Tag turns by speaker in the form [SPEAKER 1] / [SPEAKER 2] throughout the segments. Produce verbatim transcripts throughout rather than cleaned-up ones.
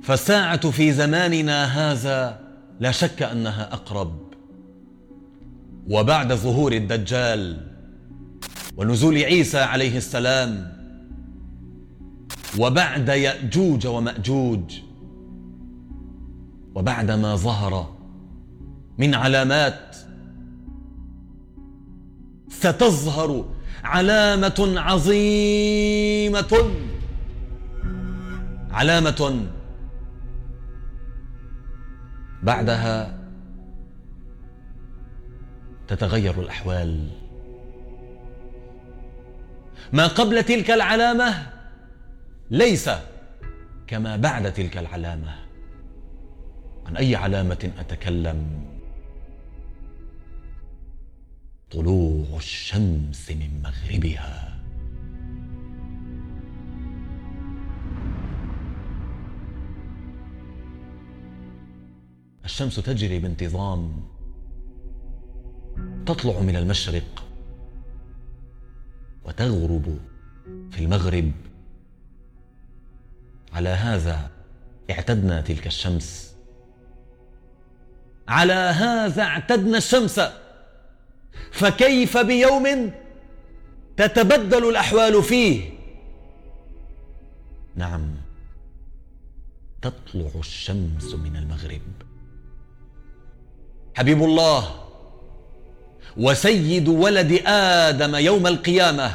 [SPEAKER 1] فالساعة في زماننا هذا لا شك أنها أقرب، وبعد ظهور الدجال ونزول عيسى عليه السلام وبعد يأجوج ومأجوج وبعد ما ظهر من علامات ستظهر علامة عظيمة، علامة بعدها تتغير الأحوال. ما قبل تلك العلامة ليس كما بعد تلك العلامة. عن أي علامة أتكلم؟ طلوع الشمس من مغربها. الشمس تجري بانتظام، تطلع من المشرق وتغرب في المغرب. على هذا اعتدنا تلك الشمس، على هذا اعتدنا الشمس، فكيف بيوم تتبدل الأحوال فيه؟ نعم، تطلع الشمس من المغرب. حبيب الله وسيد ولد آدم يوم القيامة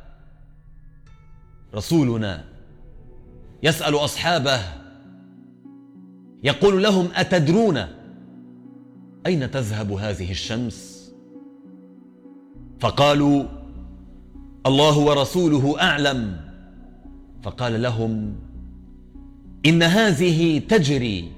[SPEAKER 1] رسولنا يسأل أصحابه، يقول لهم: أتدرون أين تذهب هذه الشمس؟ فقالوا: الله ورسوله أعلم. فقال لهم: إن هذه تجري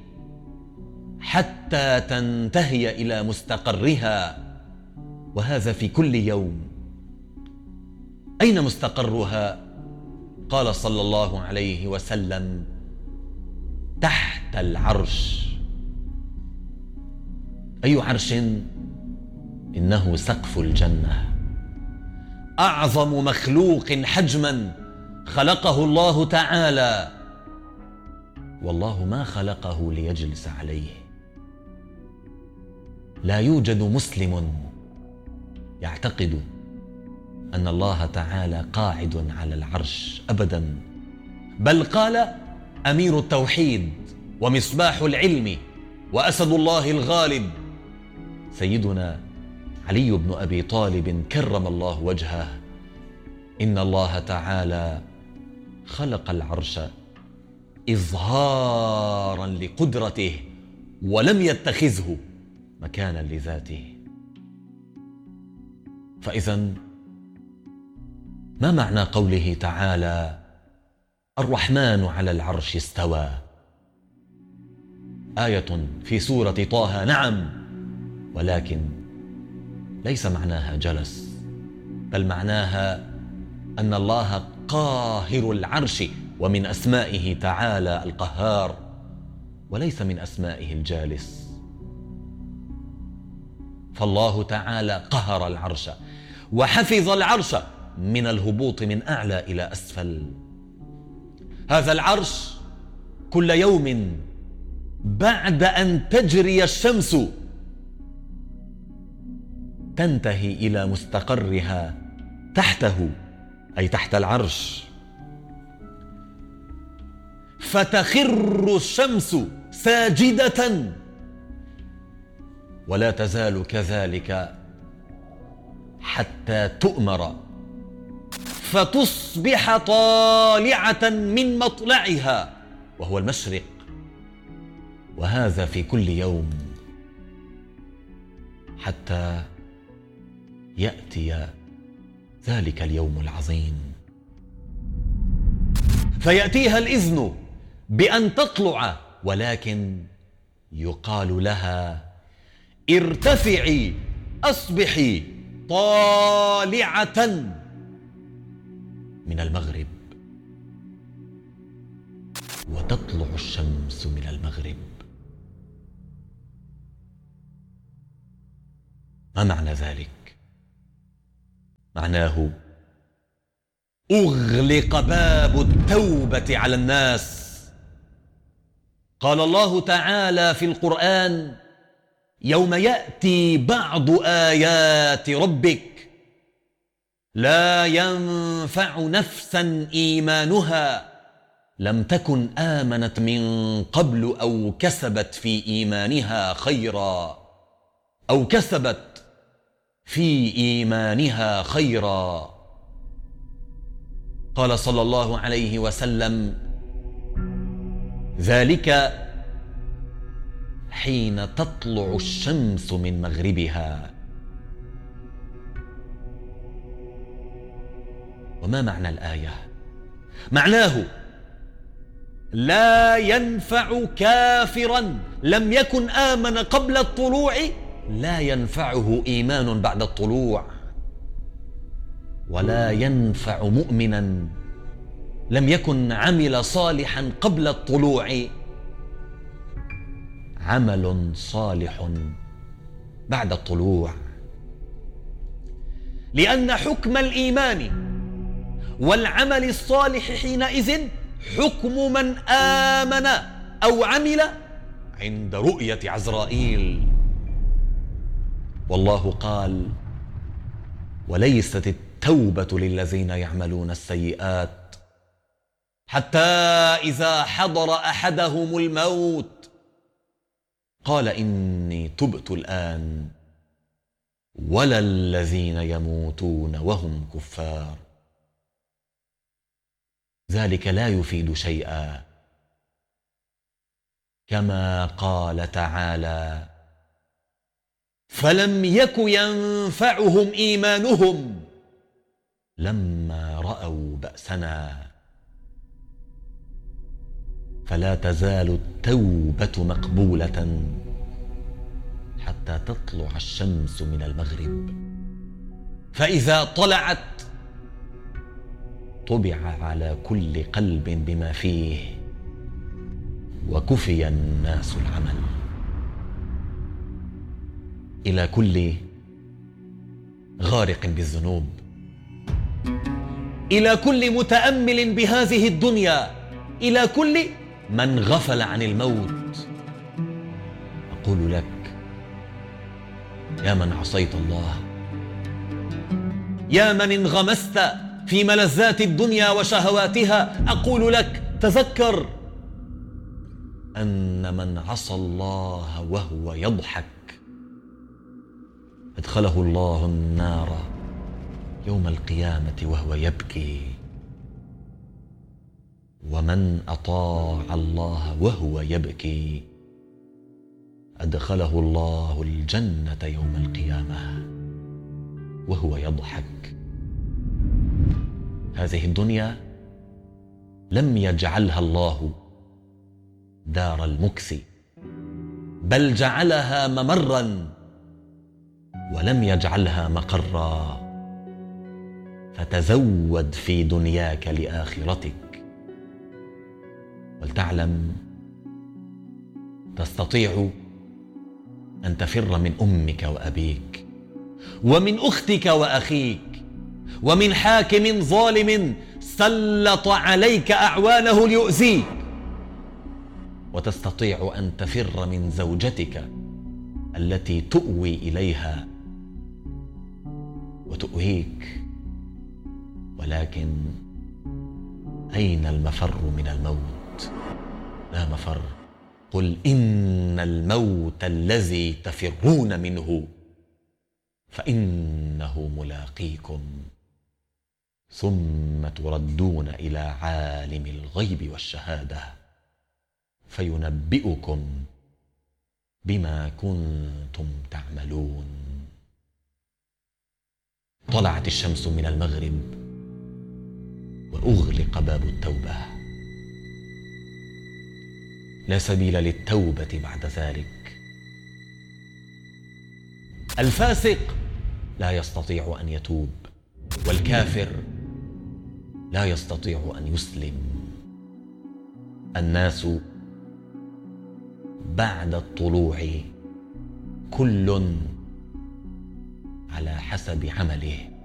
[SPEAKER 1] حتى تنتهي إلى مستقرها، وهذا في كل يوم. أين مستقرها؟ قال صلى الله عليه وسلم: تحت العرش. أي عرش؟ إنه سقف الجنة، أعظم مخلوق حجما خلقه الله تعالى، والله ما خلقه ليجلس عليه. لا يوجد مسلم يعتقد أن الله تعالى قاعد على العرش أبدا، بل قال أمير التوحيد ومصباح العلم وأسد الله الغالب سيدنا علي بن أبي طالب كرم الله وجهه: إن الله تعالى خلق العرش إظهارا لقدرته ولم يتخذه مكانا لذاته. فإذن ما معنى قوله تعالى: الرحمن على العرش استوى؟ آية في سورة طه، نعم، ولكن ليس معناها جلس، بل معناها أن الله قاهر العرش، ومن أسمائه تعالى القهار، وليس من أسمائه الجالس. فالله تعالى قهر العرش وحفظ العرش من الهبوط من أعلى إلى أسفل. هذا العرش كل يوم بعد أن تجري الشمس تنتهي إلى مستقرها تحته، أي تحت العرش، فتخر الشمس ساجدة، ولا تزال كذلك حتى تؤمر، فتصبح طالعة من مطلعها وهو المشرق، وهذا في كل يوم، حتى يأتي ذلك اليوم العظيم، فيأتيها الإذن بأن تطلع، ولكن يقال لها: ارتفعي، أصبحي طالعة من المغرب. وتطلع الشمس من المغرب. ما معنى ذلك؟ معناه أغلق باب التوبة على الناس، قال الله تعالى في القرآن: يوم يأتي بعض آيات ربك لا ينفع نفسا إيمانها لم تكن آمنت من قبل أو كسبت في إيمانها خيرا أو كسبت في إيمانها خيرا. قال صلى الله عليه وسلم: ذلك حين تطلع الشمس من مغربها. وما معنى الآية؟ معناه: لا ينفع كافرا لم يكن آمن قبل الطلوع، لا ينفعه إيمان بعد الطلوع، ولا ينفع مؤمنا لم يكن عمل صالحا قبل الطلوع عمل صالح بعد الطلوع. لأن حكم الإيمان والعمل الصالح حينئذ حكم من آمن أو عمل عند رؤية عزرائيل. والله قال: وليست التوبة للذين يعملون السيئات حتى إذا حضر أحدهم الموت قال إني تبت الآن، ولا الذين يموتون وهم كفار. ذلك لا يفيد شيئا، كما قال تعالى: فلم يك ينفعهم إيمانهم لما رأوا بأسنا. فلا تزال التوبة مقبولة حتى تطلع الشمس من المغرب، فإذا طلعت طبع على كل قلب بما فيه وكفي الناس العمل. إلى كل غارق بالذنوب، إلى كل متأمل بهذه الدنيا، إلى كل من غفل عن الموت، أقول لك: يا من عصيت الله، يا من انغمست في ملذات الدنيا وشهواتها، أقول لك: تذكر أن من عصى الله وهو يضحك أدخله الله النار يوم القيامة وهو يبكي، ومن أطاع الله وهو يبكي أدخله الله الجنة يوم القيامة وهو يضحك. هذه الدنيا لم يجعلها الله دار المكث، بل جعلها ممرا ولم يجعلها مقرا. فتزود في دنياك لآخرتك، ولتعلم تستطيع أن تفر من أمك وأبيك، ومن أختك وأخيك، ومن حاكم ظالم سلط عليك أعوانه ليؤذيك، وتستطيع أن تفر من زوجتك التي تؤوي إليها وتؤويك. ولكن أين المفر من الموت؟ لا مفر. قل إن الموت الذي تفرون منه فإنه ملاقيكم ثم تردون إلى عالم الغيب والشهادة فينبئكم بما كنتم تعملون. طلعت الشمس من المغرب وأغلق باب التوبة، لا سبيل للتوبة بعد ذلك. الفاسق لا يستطيع أن يتوب، والكافر لا يستطيع أن يسلم. الناس بعد الطلوع كل على حسب عمله.